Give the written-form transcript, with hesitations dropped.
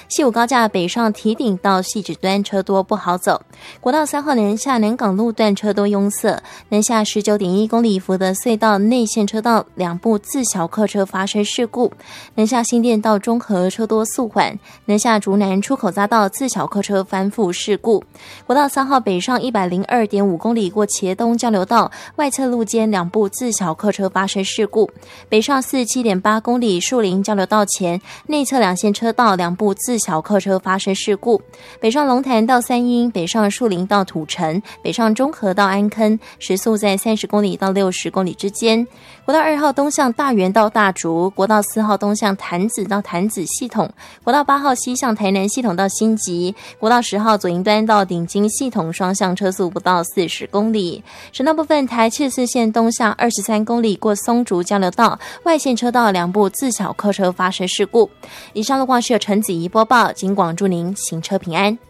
西武高架北上堤顶到汐止端车多不好走，国道3号南下南港路段车多拥塞，南下19.1公里福德隧道内线车道2部自小客车发生事故，南下新店到中和车多速缓，南下竹南出口匝道自小客车翻覆事故，国道3号北上102.5公里过茄东交流道外侧路肩2部自小客车发生事故，北上47.8公里树林交流道前内侧2线车道2部自小客车发生事故，北上龙潭到三鹰，北上树林到土城，北上中和到安坑，时速在30公里到60公里之间。国道2号东向大园到大竹，国道4号东向潭子到潭子系统，国道8号西向台南系统到新集，国道10号左营端到顶金系统双向车速不到40公里。省道部分，台74线东向23公里过松竹交流道外线车道2部自小客车发生事故。以上路况是由陈子怡播报，警广祝您行车平安。